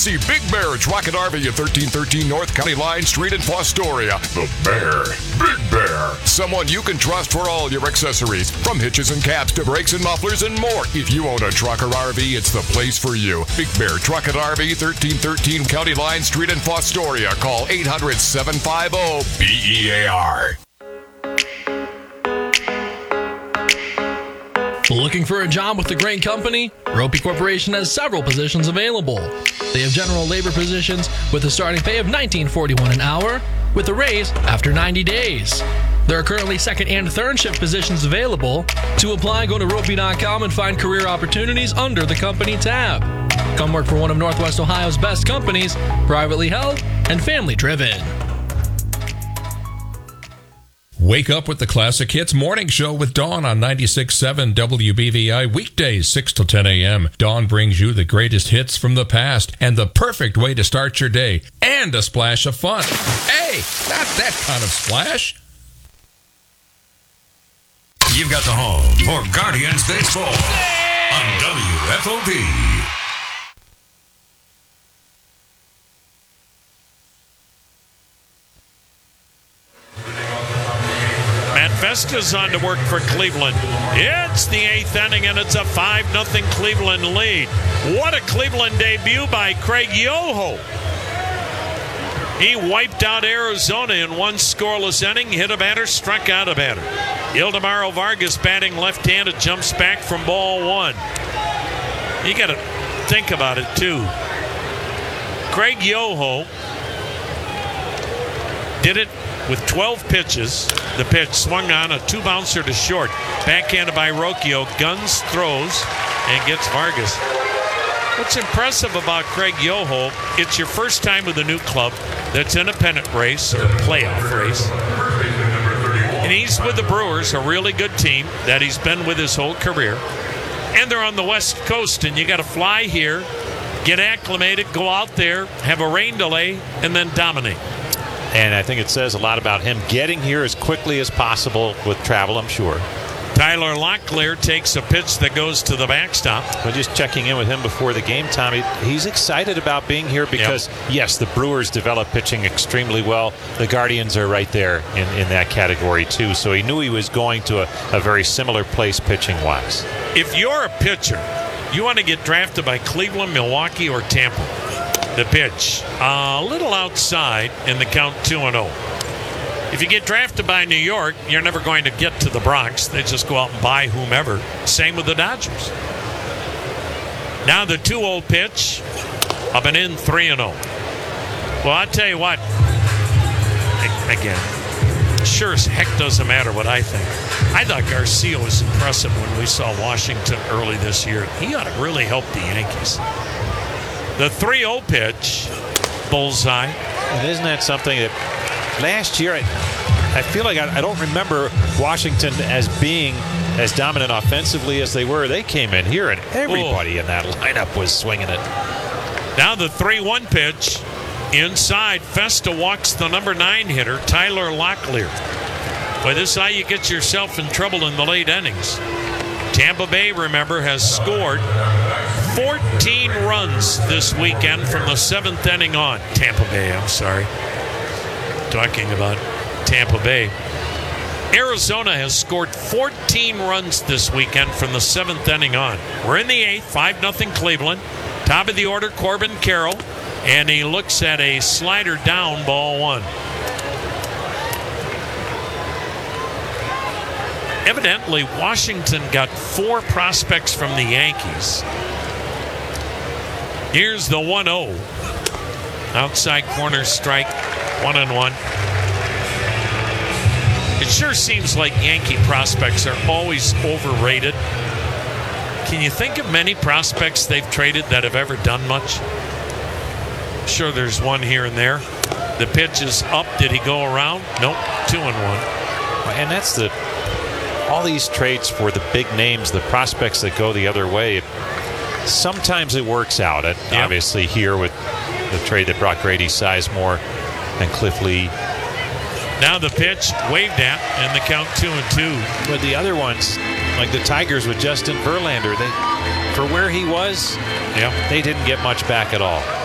See Big Bear Truck and RV at 1313 North County Line Street in Fostoria. The Bear. Big Bear. Someone you can trust for all your accessories, from hitches and caps to brakes and mufflers and more. If you own a truck or RV, it's the place for you. Big Bear Truck and RV, 1313 County Line Street in Fostoria. Call 800-750-BEAR. Looking for a job with a great company? Ropey Corporation has several positions available. They have general labor positions with a starting pay of $19.41 an hour, with a raise after 90 days. There are currently second and third shift positions available. To apply, go to ropey.com and find career opportunities under the company tab. Come work for one of Northwest Ohio's best companies, privately held and family driven. Wake up with the Classic Hits Morning Show with Dawn on 96.7 WBVI, weekdays 6 to 10 a.m. Dawn brings you the greatest hits from the past and the perfect way to start your day, and a splash of fun. Hey, not that kind of splash. You've got the home for Guardians Baseball on WFOV. Vesta's on to work for Cleveland. It's the 8th inning, and it's a 5-0 Cleveland lead. What a Cleveland debut by Craig Yoho. He wiped out Arizona in one scoreless inning, hit a batter, struck out a batter. Ildemaro Vargas, batting left-handed, jumps back from ball one. You got to think about it, too. Craig Yoho did it with 12 pitches. The pitch swung on, a two-bouncer to short. Backhanded by Rocchio, guns, throws, and gets Vargas. What's impressive about Craig Yoho, it's your first time with a new club that's in a pennant race or playoff race. And he's with the Brewers, a really good team that he's been with his whole career. And they're on the West Coast, and you got to fly here, get acclimated, go out there, have a rain delay, and then dominate. And I think it says a lot about him getting here as quickly as possible with travel, I'm sure. Tyler Locklear takes a pitch that goes to the backstop. But just checking in with him before the game, Tommy, he's excited about being here because, yes, the Brewers develop pitching extremely well. The Guardians are right there in that category, too. So he knew he was going to a very similar place pitching-wise. If you're a pitcher, you want to get drafted by Cleveland, Milwaukee, or Tampa. The pitch, a little outside, in the count 2-0. If you get drafted by New York, you're never going to get to the Bronx. They just go out and buy whomever. Same with the Dodgers. Now the 2-0 pitch, up and in, 3-0. Well, I'll tell you what, again, sure as heck doesn't matter what I think. I thought Garcia was impressive when we saw Washington early this year. He ought to really help the Yankees. The 3-0 pitch, bullseye. And isn't that something that last year, I feel like I don't remember Washington as being as dominant offensively as they were. They came in here and everybody in that lineup was swinging it. Now the 3-1 pitch, inside. Festa walks the number 9 hitter, Tyler Locklear. Boy, this is how you get yourself in trouble in the late innings. Tampa Bay, remember, has scored 14 runs this weekend from the 7th inning on. Tampa Bay, I'm sorry. Talking about Tampa Bay. Arizona has scored 14 runs this weekend from the 7th inning on. We're in the 8th, 5-0 Cleveland. Top of the order, Corbin Carroll. And he looks at a slider down, ball one. Evidently, Washington got 4 prospects from the Yankees. Here's the 1-0. Outside corner strike, 1-1. It sure seems like Yankee prospects are always overrated. Can you think of many prospects they've traded that have ever done much? Sure, there's one here and there. The pitch is up. Did he go around? Nope. 2-1. And that's all these trades for the big names, the prospects that go the other way. Sometimes it works out. Obviously here with the trade that brought Grady Sizemore and Cliff Lee. Now the pitch waved at, and the count 2-2. But the other ones, like the Tigers with Justin Verlander, for where he was, they didn't get much back at all.